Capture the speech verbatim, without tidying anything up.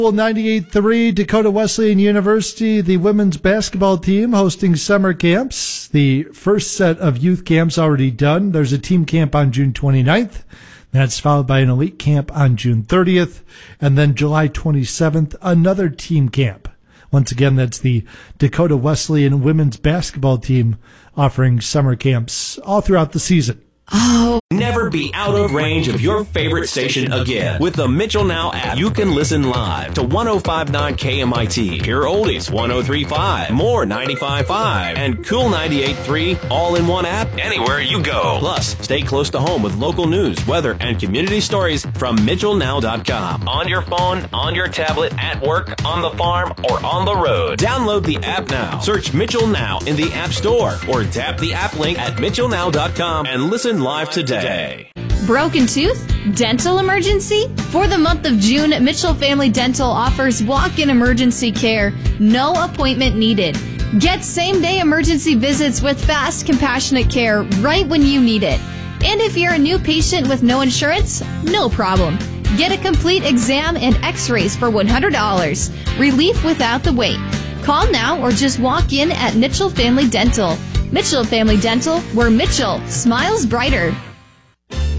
ninety-eight point three, Dakota Wesleyan University, the women's basketball team hosting summer camps. The first set of youth camps already done. There's a team camp on June twenty-ninth. That's followed by an elite camp on June thirtieth. And then July twenty-seventh, another team camp. Once again, that's the Dakota Wesleyan women's basketball team offering summer camps all throughout the season. Oh. Never be out of range of your favorite station again. With the Mitchell Now app, you can listen live to one oh five point nine K M I T, Pure Oldies one oh three point five, More ninety-five point five, and Cool ninety-eight point three, all in one app, anywhere you go. Plus, stay close to home with local news, weather, and community stories from Mitchell Now dot com. On your phone, on your tablet, at work, on the farm, or on the road. Download the app now. Search Mitchell Now in the App Store, or tap the app link at Mitchell Now dot com and listen live today. Broken tooth? Dental emergency? For the month of June, Mitchell Family Dental offers walk-in emergency care. No appointment needed. Get same-day emergency visits with fast, compassionate care right when you need it. And if you're a new patient with no insurance, no problem. Get a complete exam and x-rays for one hundred dollars. Relief without the wait. Call now or just walk in at Mitchell Family Dental. Mitchell Family Dental, where Mitchell smiles brighter.